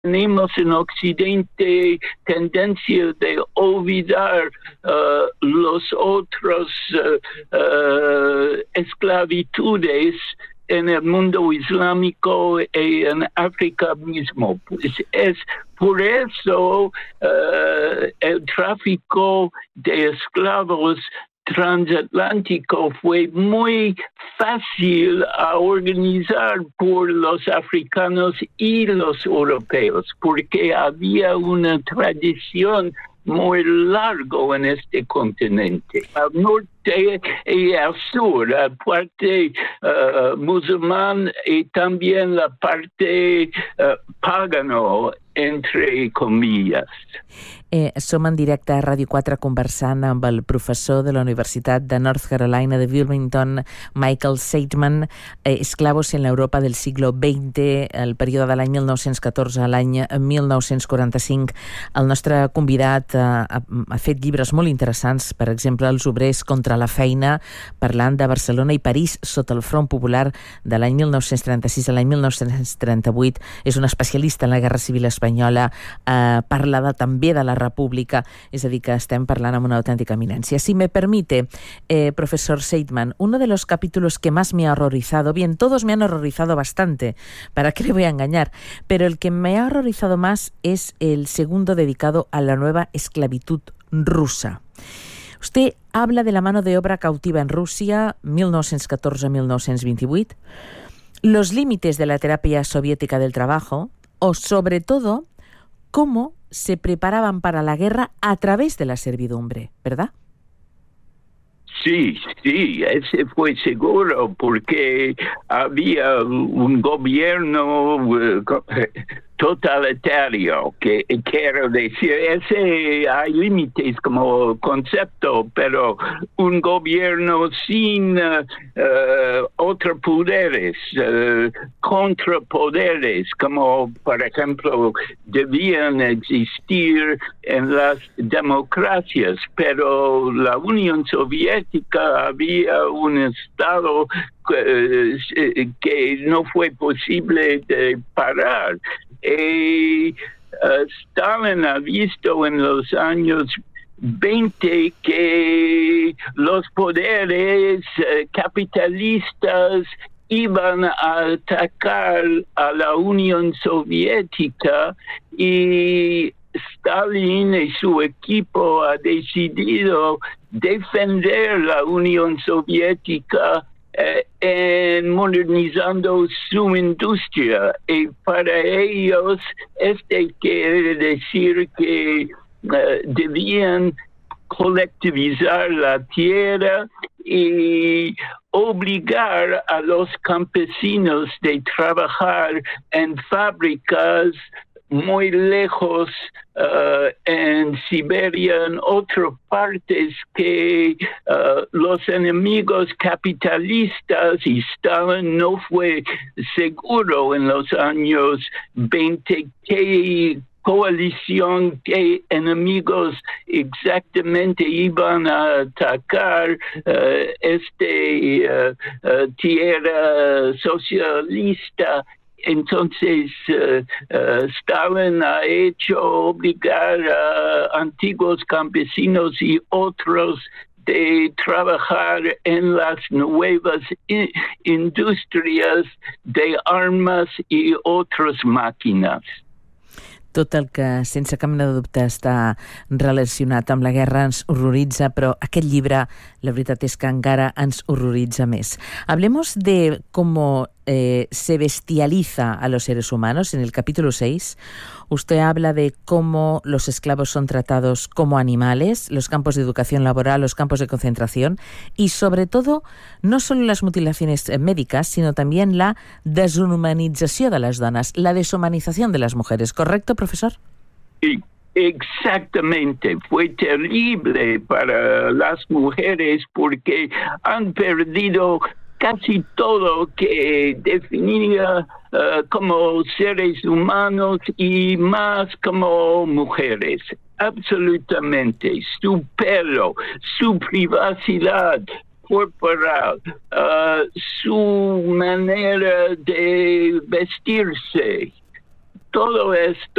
Tenemos en Occidente tendencia de olvidar los otros esclavitudes en el mundo islámico y en África mismo. Pues es por eso el tráfico de esclavos transatlántico fue muy fácil a organizar por los africanos y los europeos, porque había una tradición muy largo en este continente, al norte y al sur, la parte musulmán y también la parte pagano, entre comillas. Som en directe a Ràdio 4 conversant amb el professor de la Universitat de North Carolina de Wilmington, Michael Seidman, esclavos en l'Europa del siglo XX, el període de l'any 1914 a l'any 1945. El nostre convidat ha fet llibres molt interessants, per exemple, Els obrers contra la feina, parlant de Barcelona i París sota el Front Popular de l'any 1936 a l'any 1938. És un especialista en la Guerra Civil Espanyola, parla també de la República, és a dir, que estem parlant amb una auténtica eminencia. Si me permite, profesor Seidman, uno de los capítulos que más me ha horrorizado, bien, todos me han horrorizado bastante, ¿para qué le voy a engañar? Pero el que me ha horrorizado más es el segundo dedicado a la nueva esclavitud rusa. Usted habla de la mano de obra cautiva en Rusia, 1914-1928, los límites de la terapia soviética del trabajo, o sobre todo, cómo se preparaban para la guerra a través de la servidumbre, ¿verdad? Sí, ese fue seguro, porque había un gobierno totalitario, que quiero decir, hay límites como concepto, pero un gobierno sin otros poderes, contrapoderes, como por ejemplo debían existir en las democracias, pero la Unión Soviética había un estado que no fue posible de parar. Stalin ha visto en los años 20 que los poderes capitalistas iban a atacar a la Unión Soviética y Stalin y su equipo ha decidido defender la Unión Soviética modernizando su industria, y para ellos quiere decir que debían colectivizar la tierra y obligar a los campesinos de trabajar en fábricas muy lejos en Siberia, en otras partes que los enemigos capitalistas, y Stalin no fue seguro en los años 20 qué coalición, qué enemigos exactamente iban a atacar tierra socialista. Entonces, Stalin ha hecho obligar a antiguos campesinos y otros de trabajar en las nuevas industrias de armas y otras máquinas. Tot el que, sense cap mena de dubte, està relacionat amb la guerra ens horroritza, però aquest llibre, la veritat és que encara ens horroritza més. Hablemos de cómo se bestializa a los seres humanos. En el capítulo 6, usted habla de cómo los esclavos son tratados como animales, los campos de educación laboral, los campos de concentración y, sobre todo, no solo las mutilaciones médicas, sino también la deshumanización de las donas, la deshumanización de las mujeres. ¿Correcto, profesor? Sí. Exactamente, fue terrible para las mujeres porque han perdido casi todo que definía como seres humanos y más como mujeres. Absolutamente, su pelo, su privacidad corporal, su manera de vestirse. todo esto